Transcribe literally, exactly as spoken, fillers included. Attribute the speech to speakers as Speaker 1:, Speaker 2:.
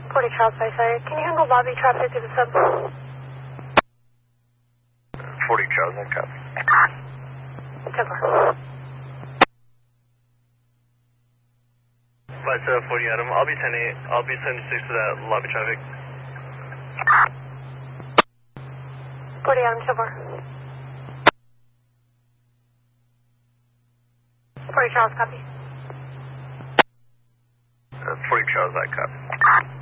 Speaker 1: forty Charles by side. Can you handle lobby traffic to the sub?
Speaker 2: forty Charles, I copy.
Speaker 1: ten four.
Speaker 2: Flight seven forty Adam, I'll be ten eight. I'll be seventy-six to that lobby traffic.
Speaker 1: forty Adam, ten four. forty Charles, copy.
Speaker 2: Uh, forty Charles, I copy.